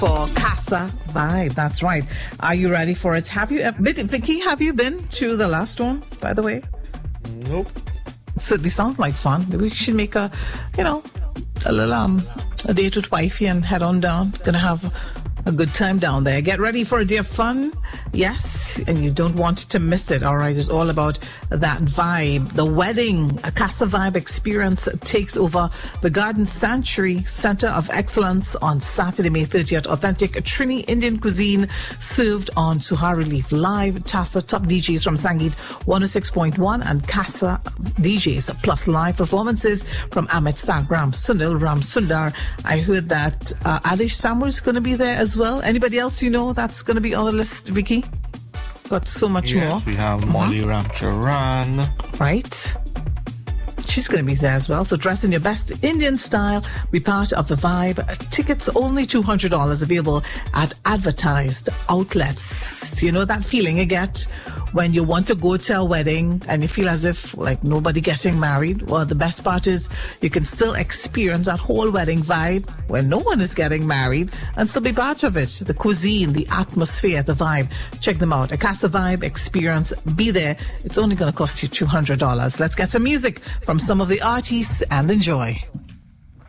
For Casa Vibe, that's right. Are you ready for it? Have you ever been, Vicky, have you been to the last one, by the way? Nope. It certainly sounds like fun. Maybe we should make a little a date with wifey and head on down. Gonna have a good time down there. Get ready for a day of fun. Yes, and you don't want to miss it. All right, it's all about that vibe. The wedding, a Casa Vibe experience takes over the Garden Sanctuary Center of Excellence on Saturday, May 30th. Authentic Trini Indian cuisine served on Suhari Leaf Live. Tassa top DJs from Sangeet 106.1 and Casa DJs plus live performances from Amit Sagram, Sunil Ram Sundar. I heard that Adish Samuel is going to be there as well. Anybody else you know that's going to be on the list, Vicky? Got so much more. Yes, we have Molly Ramcharan. Right. She's going to be there as well. So dress in your best Indian style. Be part of the vibe. Tickets only $200 available at advertised outlets. You know that feeling you get when you want to go to a wedding and you feel as if like nobody getting married? Well, the best part is you can still experience that whole wedding vibe when no one is getting married and still be part of it. The cuisine, the atmosphere, the vibe. Check them out. A Casa Vibe experience. Be there. It's only going to cost you $200. Let's get some music from some of the artists and enjoy.